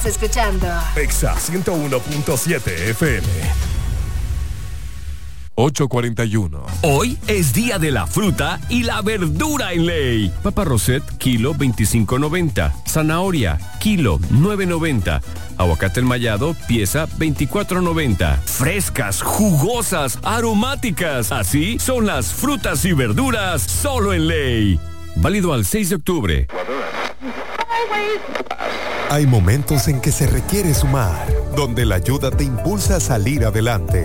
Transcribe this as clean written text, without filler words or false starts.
escuchando Exa 101.7 FM. 8:41. Hoy es día de la fruta y la verdura en Ley. Papa Rosette, kilo 25.90. Zanahoria, kilo 9.90. Aguacate enmayado, pieza 24.90. Frescas, jugosas, aromáticas. Así son las frutas y verduras solo en Ley. Válido al 6 de octubre. Hay momentos en que se requiere sumar, donde la ayuda te impulsa a salir adelante.